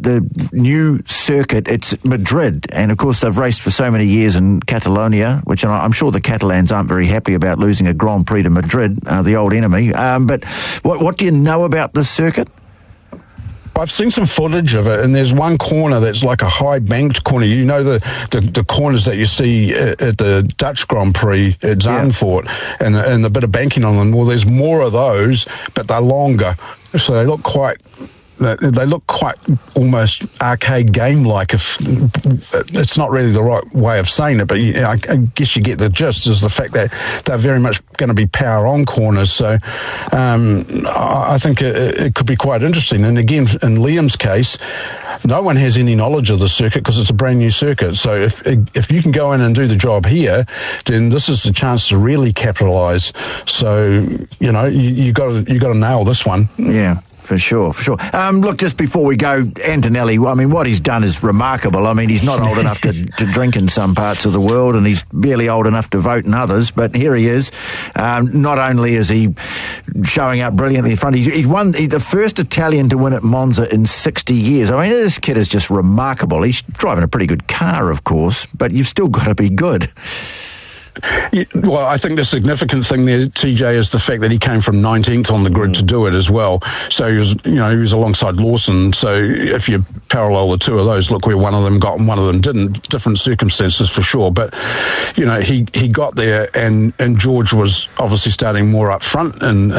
the new circuit, it's Madrid, and of course they've raced for so many years in Catalonia, which I'm sure the Catalans aren't very happy about losing a Grand Prix to Madrid, the old enemy. But what do you know about this circuit? I've seen some footage of it, and there's one corner that's like a high banked corner. You know the corners that you see at the Dutch Grand Prix at Zandvoort, and the bit of banking on them. Well, there's more of those, but they're longer, so they look quite almost arcade game-like. If it's not really the right way of saying it, but I guess you get the gist, is the fact that they're very much going to be power-on corners. So I think it could be quite interesting. And again, in Liam's case, no one has any knowledge of the circuit because it's a brand new circuit. So if you can go in and do the job here, then this is the chance to really capitalise. So you got to nail this one. Yeah. For sure. Look, just before we go, Antonelli, I mean, what he's done is remarkable. I mean, he's not old enough to drink in some parts of the world, and he's barely old enough to vote in others, but here he is. Not only is he showing up brilliantly in front, he's the first Italian to win at Monza in 60 years. I mean, this kid is just remarkable. He's driving a pretty good car, of course, but you've still got to be good. Yeah, well, I think the significant thing there, TJ, is the fact that he came from 19th on the grid to do it as well. So he was alongside Lawson. So if you parallel the two of those, look where one of them got and one of them didn't. Different circumstances for sure. But he got there, and George was obviously starting more up front, and